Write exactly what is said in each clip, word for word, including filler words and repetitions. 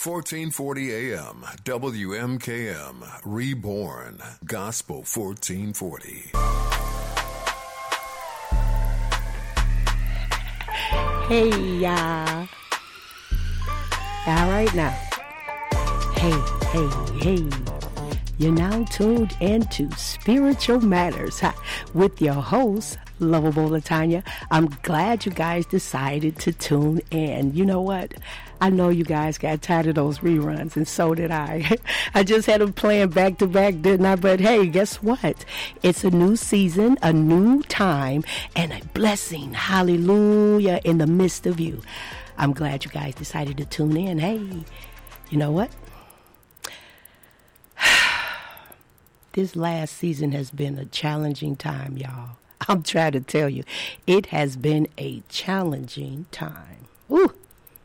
fourteen forty A M, W M K M, Reborn, Gospel fourteen forty. Hey, y'all. All right now. Hey, hey, hey. You're now tuned into Spiritual Matters huh, with your host, Lovable Latanya. I'm glad you guys decided to tune in. You know what? I know you guys got tired of those reruns, and so did I. I just had them playing back to back, didn't I? But hey, guess what? It's a new season, a new time, and a blessing. Hallelujah in the midst of you. I'm glad you guys decided to tune in. Hey, you know what? This last season has been a challenging time, y'all. I'm trying to tell you, it has been a challenging time. Ooh,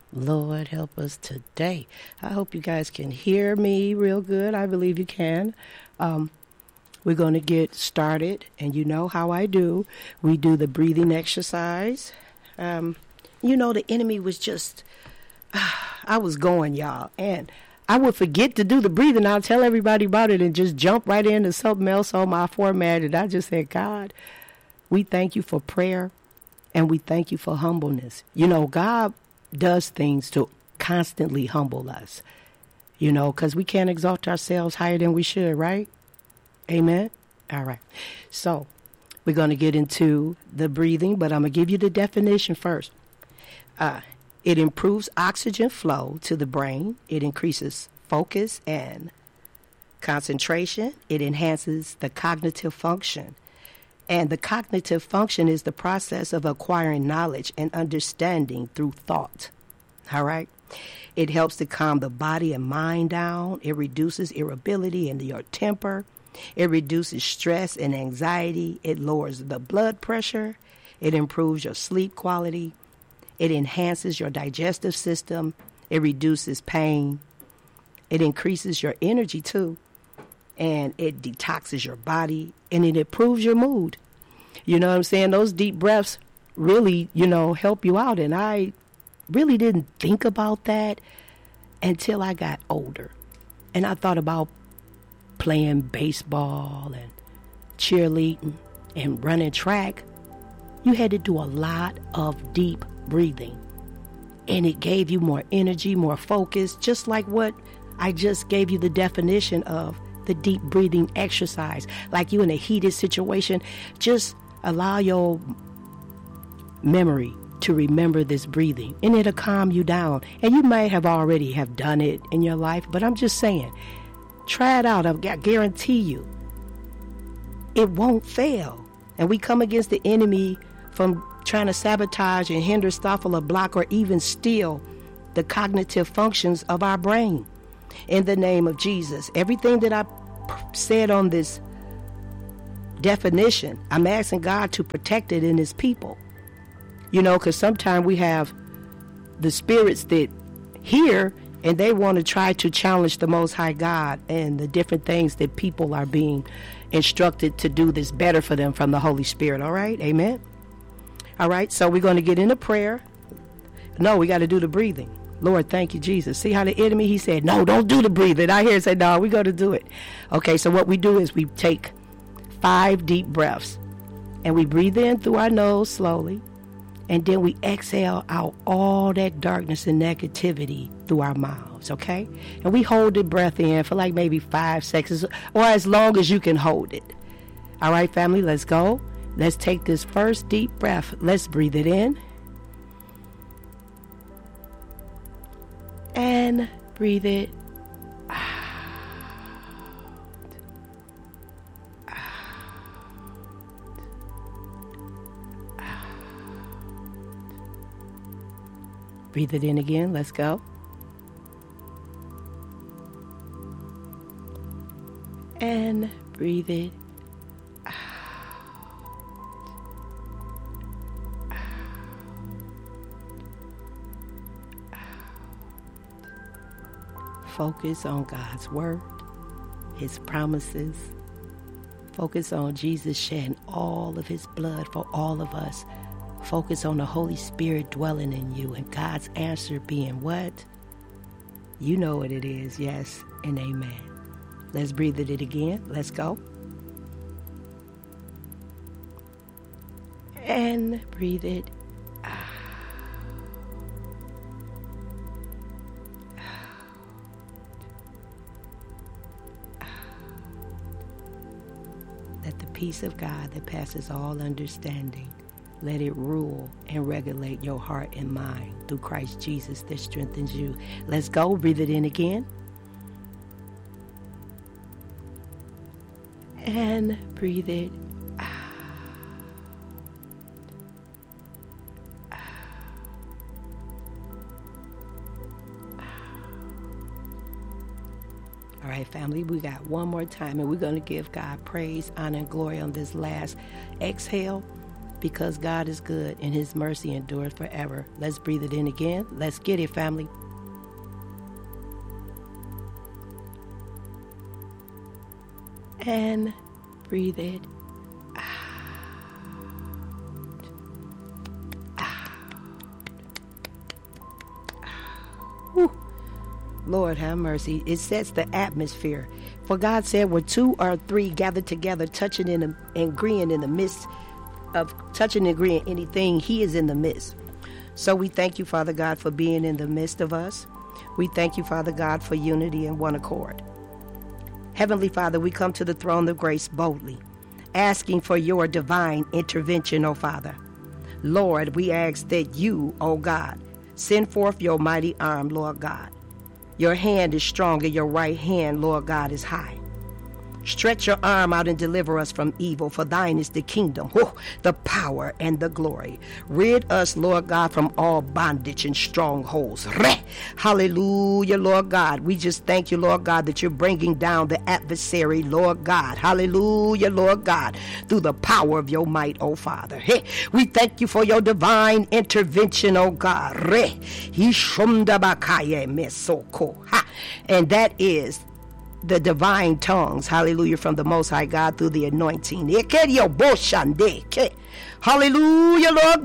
Lord help us today. I hope you guys can hear me real good. I believe you can. Um, we're going to get started, and you know how I do. We do the breathing exercise. Um, you know, the enemy was just, uh, I was going, y'all, and I would forget to do the breathing. I'll tell everybody about it and just jump right into something else on my format. And I just said, God, we thank you for prayer and we thank you for humbleness. You know, God does things to constantly humble us, you know, because we can't exalt ourselves higher than we should, right? Amen. All right. So we're going to get into the breathing, but I'm going to give you the definition first. Uh, It improves oxygen flow to the brain. It increases focus and concentration. It enhances the cognitive function. And the cognitive function is the process of acquiring knowledge and understanding through thought. All right? It helps to calm the body and mind down. It reduces irritability and your temper. It reduces stress and anxiety. It lowers the blood pressure. It improves your sleep quality. It enhances your digestive system. It reduces pain. It increases your energy, too. And it detoxes your body. And it improves your mood. You know what I'm saying? Those deep breaths really, you know, help you out. And I really didn't think about that until I got older. And I thought about playing baseball and cheerleading and running track. You had to do a lot of deep breathing, and it gave you more energy, more focus, just like what I just gave you the definition of the deep breathing exercise. Like you in a heated situation, just allow your memory to remember this breathing, and it'll calm you down. And you might have already have done it in your life, but I'm just saying, try it out. I guarantee you it won't fail. And we come against the enemy from trying to sabotage and hinder, stifle, or block, or even steal the cognitive functions of our brain. In the name of Jesus, everything that I said on this definition, I'm asking God to protect it in his people. You know, because sometimes we have the spirits that hear and they want to try to challenge the Most High God and the different things that people are being instructed to do that's better for them from the Holy Spirit. All right? Amen. All right, so we're going to get into prayer. No, we got to do the breathing. Lord, thank you, Jesus. See how the enemy, he said, no, don't do the breathing. I hear him say, no, we got to do it. Okay, so what we do is we take five deep breaths, and we breathe in through our nose slowly, and then we exhale out all that darkness and negativity through our mouths, okay? And we hold the breath in for like maybe five seconds, or as long as you can hold it. All right, family, let's go. Let's take this first deep breath. Let's breathe it in. And breathe it out. Out. Out. Breathe it in again. Let's go. And breathe it out. Focus on God's word, his promises. Focus on Jesus shedding all of his blood for all of us. Focus on the Holy Spirit dwelling in you and God's answer being what? You know what it is. Yes and amen. Let's breathe it again. Let's go. And breathe it out. Let the peace of God that passes all understanding, let it rule and regulate your heart and mind through Christ Jesus that strengthens you. Let's go. Breathe it in again. And breathe it out. All right, family, we got one more time, and we're going to give God praise, honor, and glory on this last exhale, because God is good and his mercy endures forever. Let's breathe it in again. Let's get it, family. And breathe it out. Out. Out. Whew. Lord have mercy. It sets the atmosphere. For God said, where two or three gathered together, touching in the, and agreeing in the midst of touching and agreeing anything, he is in the midst. So we thank you, Father God, for being in the midst of us. We thank you, Father God, for unity and one accord. Heavenly Father, we come to the throne of grace boldly, asking for your divine intervention, O Father. Lord, we ask that you, O God, send forth your mighty arm, Lord God. Your hand is strong and your right hand, Lord God, is high. Stretch your arm out and deliver us from evil, for thine is the kingdom, whew, the power, and the glory. Rid us, Lord God, from all bondage and strongholds. Re. Hallelujah, Lord God. We just thank you, Lord God, that you're bringing down the adversary, Lord God. Hallelujah, Lord God, through the power of your might, oh Father. Hey, we thank you for your divine intervention, oh God. Re. And that is the divine tongues, hallelujah, from the Most High God through the anointing. Hallelujah, Lord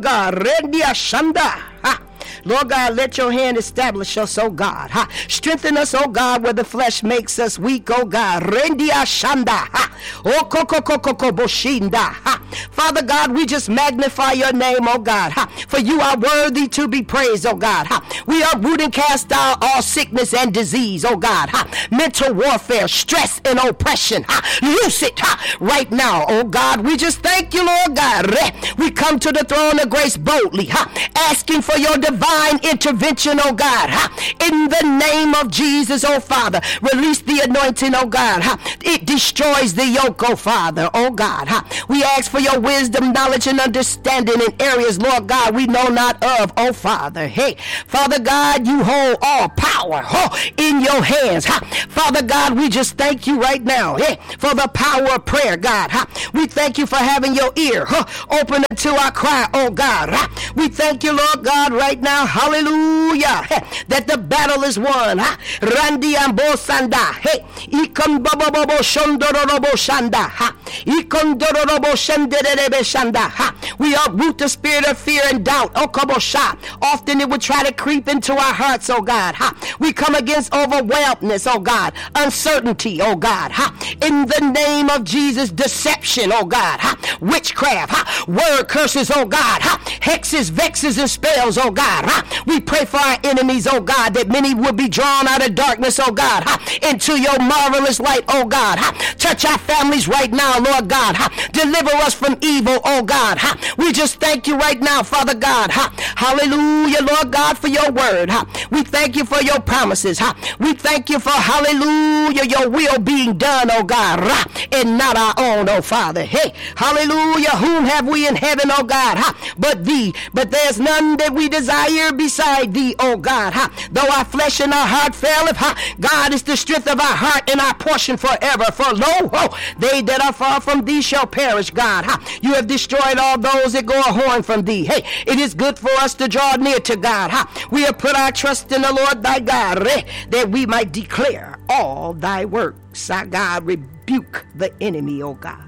God. Lord God, let your hand establish us, oh God. Ha. Strengthen us, oh God, where the flesh makes us weak, oh God. Rendia shanda. Oh, koko koko boshinda. Father God, we just magnify your name, oh God. Ha. For you are worthy to be praised, oh God. Ha. We are root and cast down all sickness and disease, oh God. Ha. Mental warfare, stress and oppression. Ha. Loose it ha. Right now, oh God. We just thank you, Lord God. We come to the throne of grace boldly, ha. Asking for your divine intervention, oh God, ha. In the name of Jesus, oh Father. Release the anointing, oh God, ha. It destroys the yoke, oh Father, oh God, ha. We ask for your wisdom, knowledge, and understanding in areas, Lord God, we know not of, oh Father. Hey, Father God, you hold all power oh, in your hands, ha. Father God, we just thank you right now, hey, for the power of prayer, God, ha. We thank you for having your ear huh, open to our cry, oh God. Ha. We thank you, Lord God, right now, hallelujah, that the battle is won. Randi ambo sanda, hey, ikon bobo bobo shondorobo shanda, ha, ikon dororobo shanderebe shanda, ha. We uproot the spirit of fear and doubt, oh kabosha. Often it would try to creep into our hearts, oh God, ha. We come against overwhelmedness, oh God, uncertainty, oh God, ha. In the name of Jesus, deception, oh God, ha. Witchcraft, ha. Word curses, oh God, ha. Hexes, vexes, and spells, oh God. Ha. We pray for our enemies, oh God, that many will be drawn out of darkness, oh God, ha. Into your marvelous light, oh God. Ha. Touch our families right now, Lord God. Ha. Deliver us from evil, oh God. Ha. We just thank you right now, Father God. Ha. Hallelujah, Lord God, for your word. Ha. We thank you for your promises. Ha. We thank you for, hallelujah, your will being done, oh God, ha. And not our own, oh Father. Hey, hallelujah, whom have we in heaven, oh God, ha. But thee, but there's none that we desire beside thee, oh God. Ha. Though our flesh and our heart faileth, ha. God is the strength of our heart and our portion forever. For lo, oh, they that are far from thee shall perish, God. Ha. You have destroyed all those that go a horn from thee. Hey, it is good for us to draw near to God. Ha. We have put our trust in the Lord thy God, eh, that we might declare all thy works. Our God, rebuke the enemy, oh God.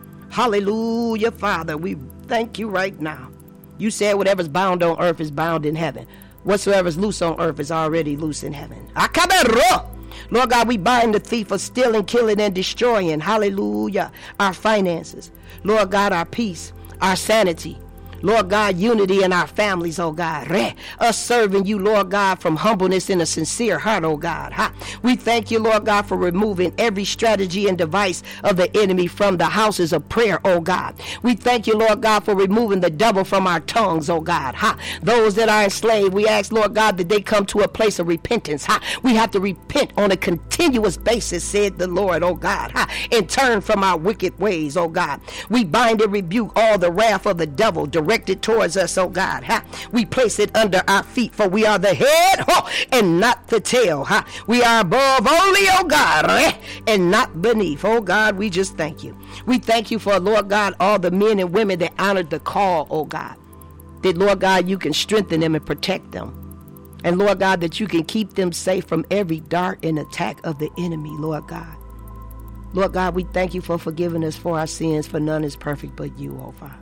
Hallelujah, Father. We thank you right now. You said whatever's bound on earth is bound in heaven. Whatsoever is loose on earth is already loose in heaven. Akabero. Lord God, we bind the thief of stealing, killing, and destroying. Hallelujah. Our finances. Lord God, our peace, our sanity. Lord God, unity in our families, oh God. Us serving you, Lord God, from humbleness and a sincere heart, oh God. Ha. We thank you, Lord God, for removing every strategy and device of the enemy from the houses of prayer, oh God. We thank you, Lord God, for removing the devil from our tongues, oh God. Ha. Those that are enslaved, we ask, Lord God, that they come to a place of repentance. Ha. We have to repent on a continuous basis, said the Lord, oh God, ha. And turn from our wicked ways, oh God. We bind and rebuke all the wrath of the devil directed towards us, oh God. Ha. We place it under our feet, for we are the head oh, and not the tail. Ha. We are above only, oh God, eh, and not beneath. Oh God, we just thank you. We thank you for, Lord God, all the men and women that honored the call, oh God. That, Lord God, you can strengthen them and protect them. And, Lord God, that you can keep them safe from every dart and attack of the enemy, Lord God. Lord God, we thank you for forgiving us for our sins, for none is perfect but you, oh Father.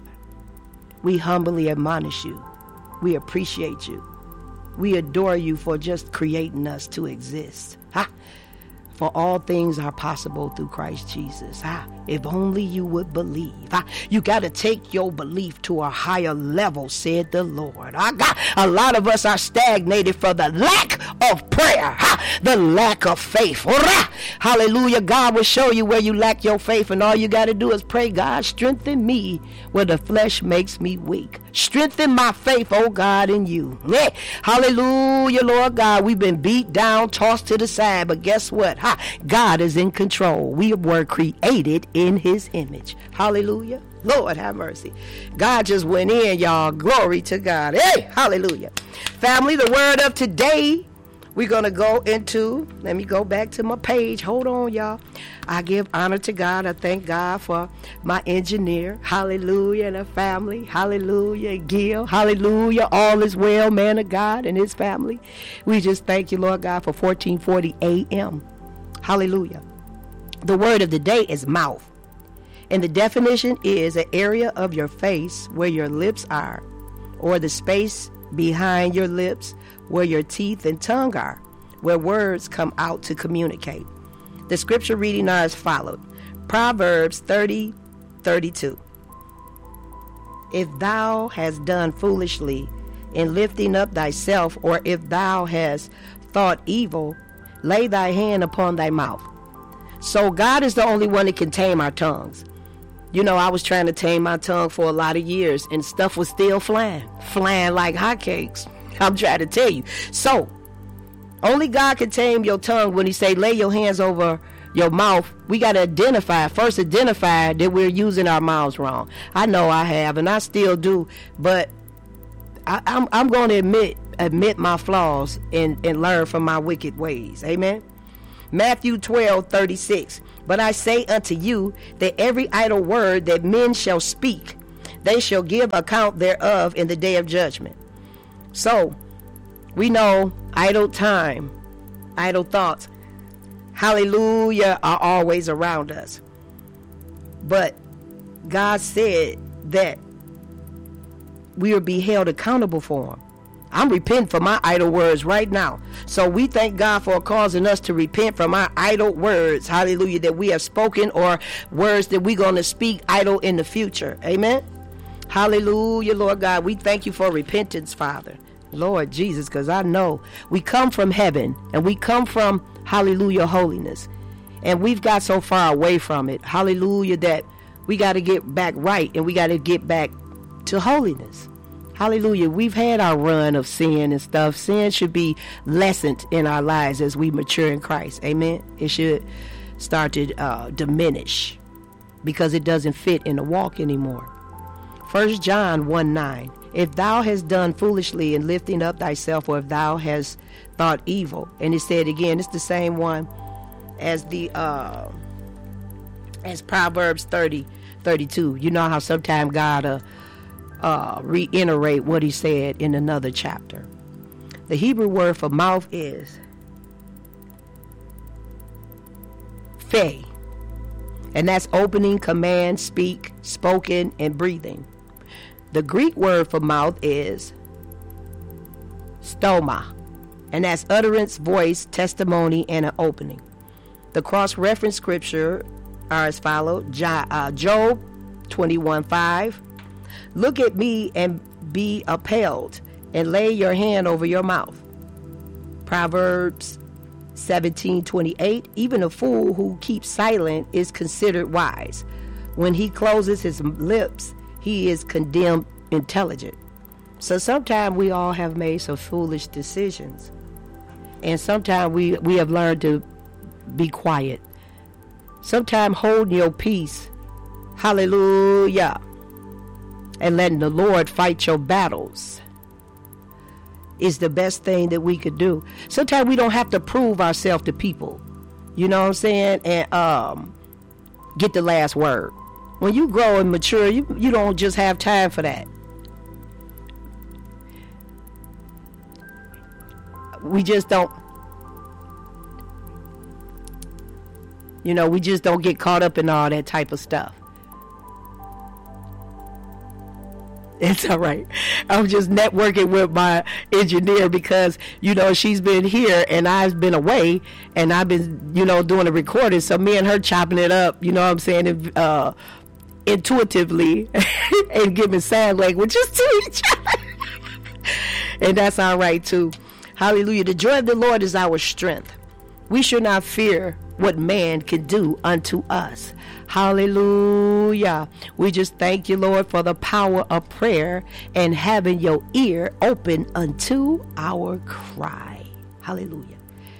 We humbly admonish you. We appreciate you. We adore you for just creating us to exist. Ha! For all things are possible through Christ Jesus. Ah, if only you would believe. Ah, you got to take your belief to a higher level, said the Lord. I got a lot of us are stagnated for the lack of prayer, ah, the lack of faith. Hurrah! Hallelujah. God will show you where you lack your faith, and all you got to do is pray, God, strengthen me where the flesh makes me weak. Strengthen my faith, oh God, in you. Yeah. Hallelujah, Lord God. We've been beat down, tossed to the side, but guess what? Ha, God is in control. We were created in his image. Hallelujah. Lord have mercy. God just went in, y'all. Glory to God. Hey, hallelujah. Family, the word of today, we're going to go into, let me go back to my page. Hold on, y'all. I give honor to God. I thank God for my engineer. Hallelujah. And a family. Hallelujah. Gil. Hallelujah. All is well, man of God and his family. We just thank you, Lord God, for fourteen forty A M Hallelujah. The word of the day is mouth. And the definition is an area of your face where your lips are, or the space behind your lips where your teeth and tongue are, where words come out to communicate. The scripture reading are as followed. Proverbs thirty thirty-two. If thou hast done foolishly in lifting up thyself, or if thou hast thought evil, lay thy hand upon thy mouth. So God is the only one that can tame our tongues. You know, I was trying to tame my tongue for a lot of years, and stuff was still flying, flying like hotcakes. I'm trying to tell you. So, only God can tame your tongue. When he say, lay your hands over your mouth, we got to identify, first identify that we're using our mouths wrong. I know I have, and I still do, but I, I'm, I'm going to admit, admit my flaws and, and learn from my wicked ways. Amen. Matthew twelve thirty-six. But I say unto you that every idle word that men shall speak, they shall give account thereof in the day of judgment. So, we know idle time, idle thoughts, hallelujah, are always around us. But God said that we will be held accountable for them. I'm repenting for my idle words right now. So we thank God for causing us to repent from our idle words, hallelujah, that we have spoken, or words that we're going to speak idle in the future. Amen. Hallelujah, Lord God. We thank you for repentance, Father. Lord Jesus, because I know we come from heaven and we come from, hallelujah, holiness. And we've got so far away from it, hallelujah, that we got to get back right, and we got to get back to holiness. Hallelujah. We've had our run of sin and stuff. Sin should be lessened in our lives as we mature in Christ. Amen. It should start to uh, diminish because it doesn't fit in the walk anymore. First John one nine. If thou hast done foolishly in lifting up thyself, or if thou hast thought evil. And it said again, it's the same one as the uh, as Proverbs thirty thirty-two. You know how sometimes God uh, uh, reiterate what he said in another chapter. The Hebrew word for mouth is fe, and that's opening, command, speak, spoken, and breathing. The Greek word for mouth is stoma, and that's utterance, voice, testimony, and an opening. The cross-reference scripture are as follows. Job twenty-one five. Look at me and be appalled, and lay your hand over your mouth. Proverbs seventeen twenty-eight. Even a fool who keeps silent is considered wise. When he closes his lips, he is condemned intelligent. So sometimes we all have made some foolish decisions. And sometimes we, we have learned to be quiet. Sometimes holding your peace, hallelujah, and letting the Lord fight your battles is the best thing that we could do. Sometimes we don't have to prove ourselves to people, you know what I'm saying, and um, get the last word. When you grow and mature, you, you don't just have time for that. We just don't, you know, we just don't get caught up in all that type of stuff. It's all right. I'm just networking with my engineer because, you know, she's been here and I've been away and I've been, you know, doing the recording. So me and her chopping it up, you know what I'm saying, uh, intuitively and giving sign languages to each other. And that's all right, too. Hallelujah. The joy of the Lord is our strength. We should not fear what man can do unto us. Hallelujah. We just thank you, Lord, for the power of prayer and having your ear open unto our cry. Hallelujah.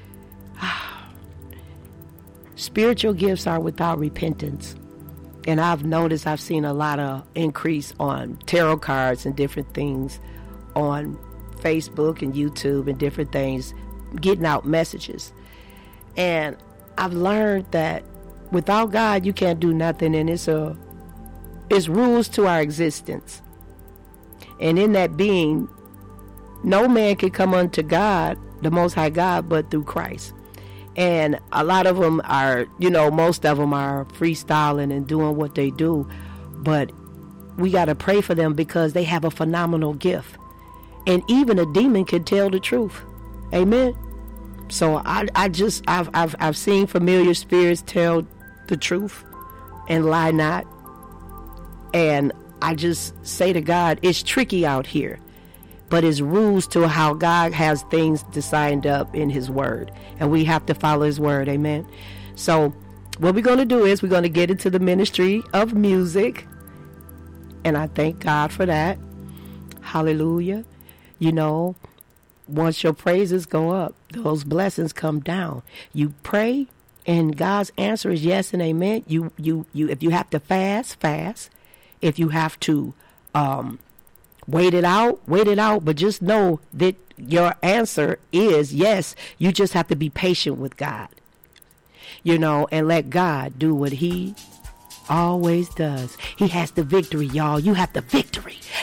Spiritual gifts are without repentance. And I've noticed, I've seen a lot of increase on tarot cards and different things on Facebook and YouTube and different things, getting out messages. And I've learned that without God, you can't do nothing, and it's a it's rules to our existence. And in that being, no man can come unto God, the Most High God, but through Christ. And a lot of them are, you know, most of them are freestyling and doing what they do, but we got to pray for them because they have a phenomenal gift. And even a demon can tell the truth. Amen. So I, I just, I've, I've, I've seen familiar spirits tell the truth and lie not. And I just say to God, it's tricky out here, but it's rules to how God has things designed up in his word. And we have to follow his word. Amen. So what we're going to do is we're going to get into the ministry of music. And I thank God for that. Hallelujah. You know, once your praises go up, those blessings come down. You pray, and God's answer is yes and amen. You, you, you. If you have to fast, fast. If you have to um, wait it out, wait it out. But just know that your answer is yes. You just have to be patient with God, you know, and let God do what he always does. He has the victory, y'all. You have the victory.